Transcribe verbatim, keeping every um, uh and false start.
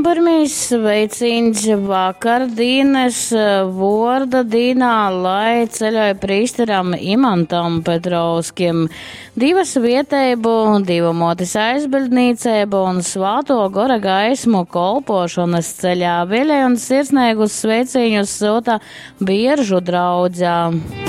pirmīs sveiciens vakardienas vorda dienā, lai ceļoja prīsteram Imantam Petrovskim. Divas vietēbu, divu motis aizbildnīcēbu un svāto gora gaismu kolpošanas ceļā. Vēlējuns sirsnēgus sveiciņus sūta Bieržu draudzā.